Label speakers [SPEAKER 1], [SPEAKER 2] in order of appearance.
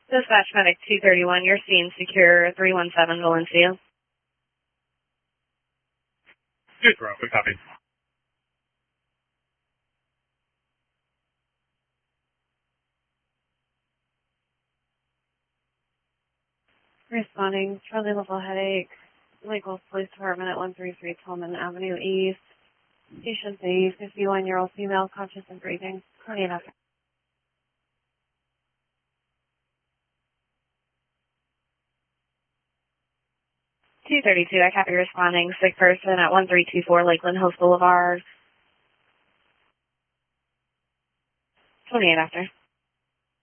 [SPEAKER 1] Dispatch Medic 231, you're seeing Secure 317 Valencia.
[SPEAKER 2] Good, bro. Good copy.
[SPEAKER 1] Responding, Charlie Level Headache, Lake Wolf Police Department at 133 Tolman Avenue East. Patient A, 51-year-old female, conscious and breathing. 28 after. 232, I copy responding. Sick person at 1324 Lakeland Hills Boulevard. 28 after.